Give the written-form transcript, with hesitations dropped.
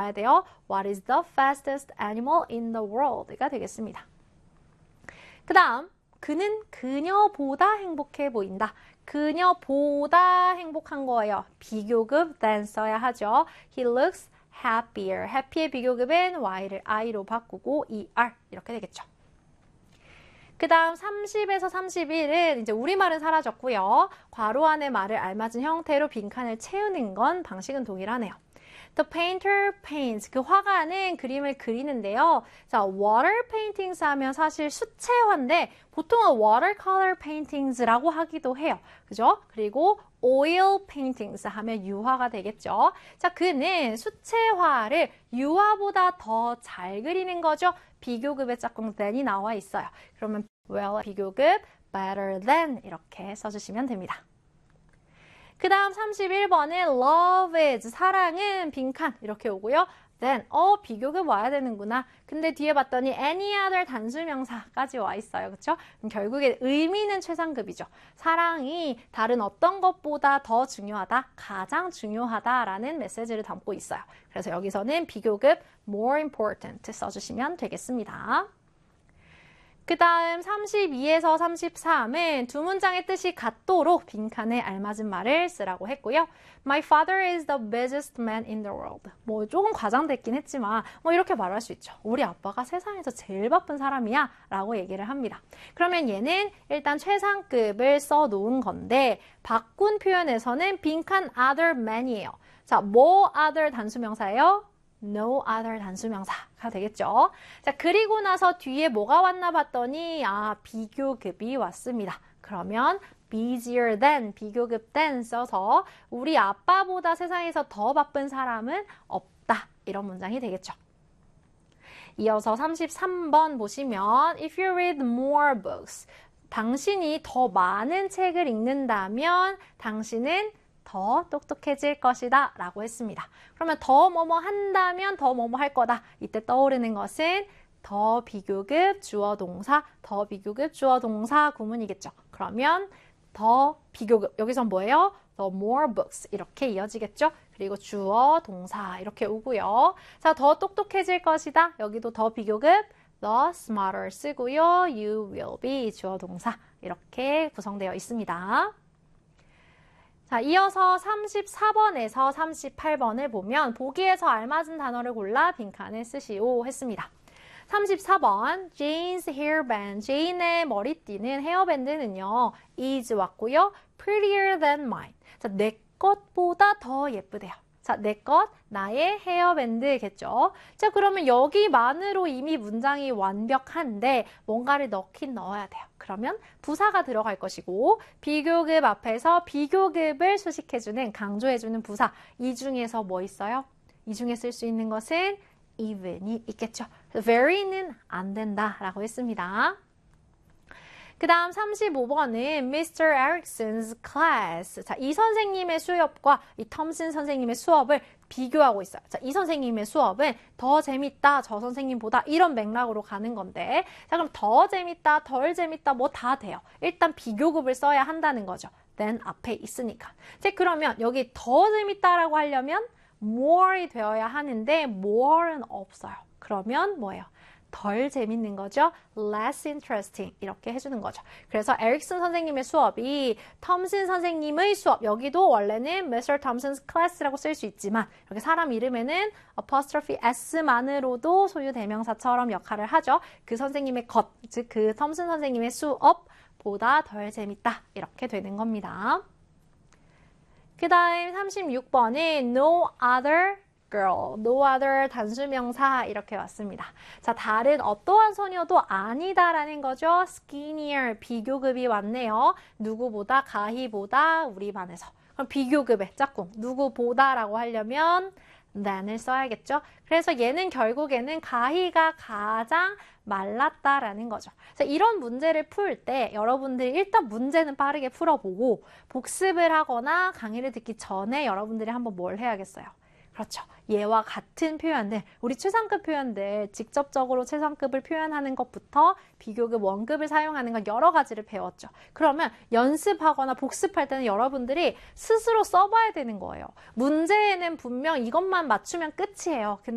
나와야 돼요. What is the fastest animal in the world?가 되겠습니다. 그 다음, 그는 그녀보다 행복해 보인다. 그녀보다 행복한 거예요. 비교급 than 써야 하죠. He looks happier. happy의 비교급은 y를 i로 바꾸고 er 이렇게 되겠죠. 그 다음 30에서 31은 이제 우리말은 사라졌고요. 괄호 안에 말을 알맞은 형태로 빈칸을 채우는 건 방식은 동일하네요. The painter paints. 그 화가는 그림을 그리는데요. 자, water paintings 하면 사실 수채화인데 보통은 watercolor paintings라고 하기도 해요. 그죠? 그리고 oil paintings 하면 유화가 되겠죠. 자, 그는 수채화를 유화보다 더 잘 그리는 거죠. 비교급의 짝꿍 than이 나와 있어요. 그러면 well 비교급 better than 이렇게 써주시면 됩니다. 그 다음 31번은 love is, 사랑은 빈칸 이렇게 오고요. then, 비교급 와야 되는구나. 근데 뒤에 봤더니 any other 단수명사까지 와 있어요. 그쵸? 그럼 결국에 의미는 최상급이죠. 사랑이 다른 어떤 것보다 더 중요하다, 가장 중요하다라는 메시지를 담고 있어요. 그래서 여기서는 비교급 more important 써주시면 되겠습니다. 그 다음 32에서 33은 두 문장의 뜻이 같도록 빈칸에 알맞은 말을 쓰라고 했고요. My father is the busiest man in the world. 뭐 조금 과장됐긴 했지만 뭐 이렇게 말할 수 있죠. 우리 아빠가 세상에서 제일 바쁜 사람이야 라고 얘기를 합니다. 그러면 얘는 일단 최상급을 써놓은 건데 바꾼 표현에서는 빈칸 other man이에요. 자, 뭐 other 단수명사예요? no other 단수명사가 되겠죠. 자, 그리고 나서 뒤에 뭐가 왔나 봤더니 비교급이 왔습니다. 그러면 busier than, 비교급 than 써서 우리 아빠보다 세상에서 더 바쁜 사람은 없다. 이런 문장이 되겠죠. 이어서 33번 보시면 if you read more books, 당신이 더 많은 책을 읽는다면 당신은 더 똑똑해질 것이다 라고 했습니다. 그러면 더 뭐뭐 한다면 더 뭐뭐 할 거다. 이때 떠오르는 것은 더 비교급 주어 동사, 더 비교급 주어 동사 구문이겠죠. 그러면 더 비교급, 여기선 뭐예요? The more books 이렇게 이어지겠죠. 그리고 주어 동사 이렇게 오고요. 자, 더 똑똑해질 것이다. 여기도 더 비교급 the smarter 쓰고요. You will be 주어 동사 이렇게 구성되어 있습니다. 자, 이어서 34번에서 38번을 보면 보기에서 알맞은 단어를 골라 빈칸에 쓰시오 했습니다. 34번 Jane's hairband, 제인의 머리띠는 헤어밴드는요 is 왔고요. prettier than mine. 자, 내 것보다 더 예쁘대요. 자, 내 것, 나의 헤어밴드겠죠. 자, 그러면 여기만으로 이미 문장이 완벽한데 뭔가를 넣긴 넣어야 돼요. 그러면 부사가 들어갈 것이고 비교급 앞에서 비교급을 수식해주는, 강조해주는 부사. 이 중에서 뭐 있어요? 이 중에 쓸 수 있는 것은 even이 있겠죠. very는 안 된다라고 했습니다. 그 다음 35번은 Mr. Erickson's class. 자, 이 선생님의 수업과 이 텀슨 선생님의 수업을 비교하고 있어요. 자, 이 선생님의 수업은 더 재밌다, 저 선생님보다 이런 맥락으로 가는 건데 자, 그럼 더 재밌다, 덜 재밌다 뭐 다 돼요. 일단 비교급을 써야 한다는 거죠. then 앞에 있으니까. 자, 그러면 여기 더 재밌다라고 하려면 more이 되어야 하는데 more는 없어요. 그러면 뭐예요? 덜 재밌는 거죠. less interesting 이렇게 해주는 거죠. 그래서 에릭슨 선생님의 수업이 텀슨 선생님의 수업, 여기도 원래는 Mr. Thompson's class라고 쓸 수 있지만 이렇게 사람 이름에는 apostrophe s만으로도 소유 대명사처럼 역할을 하죠. 그 선생님의 것, 즉 그 텀슨 선생님의 수업보다 덜 재밌다 이렇게 되는 겁니다. 그 다음 36번은 no other girl, no other 단수명사 이렇게 왔습니다. 자, 다른 어떠한 소녀도 아니다라는 거죠. skinnier, 비교급이 왔네요. 누구보다, 가희보다 우리 반에서. 그럼 비교급의 짝꿍, 누구보다라고 하려면 than을 써야겠죠. 그래서 얘는 결국에는 가희가 가장 말랐다라는 거죠. 그래서 이런 문제를 풀 때 여러분들이 일단 문제는 빠르게 풀어보고 복습을 하거나 강의를 듣기 전에 여러분들이 한번 뭘 해야겠어요? 그렇죠. 얘와 같은 표현들, 우리 최상급 표현들, 직접적으로 최상급을 표현하는 것부터 비교급, 원급을 사용하는 건 여러 가지를 배웠죠. 그러면 연습하거나 복습할 때는 여러분들이 스스로 써봐야 되는 거예요. 문제에는 분명 이것만 맞추면 끝이에요. 근데